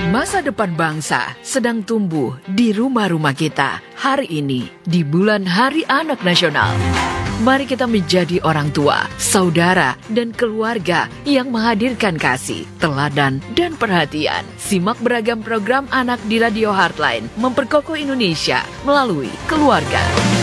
Masa depan bangsa sedang tumbuh di rumah-rumah kita. Hari ini, di bulan Hari Anak Nasional. Mari kita menjadi orang tua, saudara, dan keluarga yang menghadirkan kasih, teladan, dan perhatian. Simak beragam program anak di Radio Heartline, memperkokoh Indonesia melalui keluarga.